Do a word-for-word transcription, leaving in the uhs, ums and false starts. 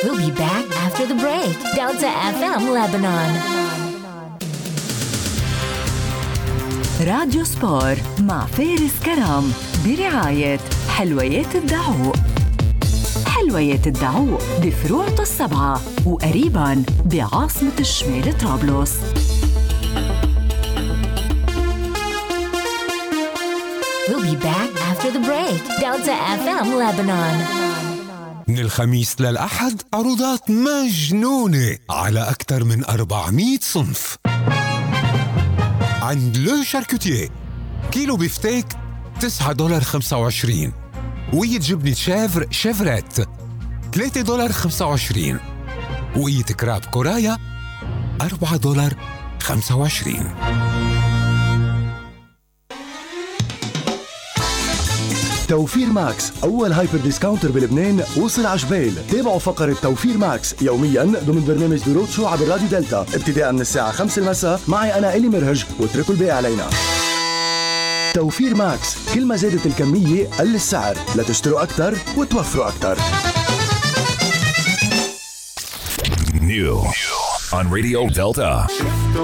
We'll be back after the break. Delta إف إم Lebanon. راديو سبور مع فارس كرام برعاية حلويات الدعوق. حلويات الدعوق بفروعه السبعة وقريباً بعاصمة الشمال طرابلس. We'll be back after the break. Delta إف إم Lebanon. من الخميس للأحد عروضات مجنونة على أكثر من أربعمية صنف. عند لو شاركوتيه كيلو بيفتيك تسعة دولار خمسة وعشرين، وقية جبنة شيفر شيفريت ثلاثة دولار خمسة وعشرين، وقية كراب كورايا أربعة دولار خمسة وعشرين. توفير ماكس أول هايبر ديسكاونتر بلبنان وصل عجبال. تابعوا فقرة توفير ماكس يومياً ضمن برنامج درود شو عبر راديو دلتا ابتداء من الساعة خمسة المساء. معي أنا إلي مرهج واتركوا الباقي علينا. توفير ماكس، كل ما زادت الكمية قل السعر، لتشتروا أكتر وتوفروا أكتر. New on Radio Delta.